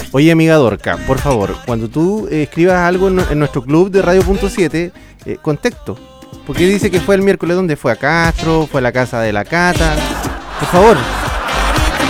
Oye, amiga Dorca, por favor, cuando tú escribas algo en nuestro club de Radio.7, contexto. Porque dice que fue el miércoles, ¿dónde fue? ¿A Castro? ¿Fue a la casa de la Cata? Por favor.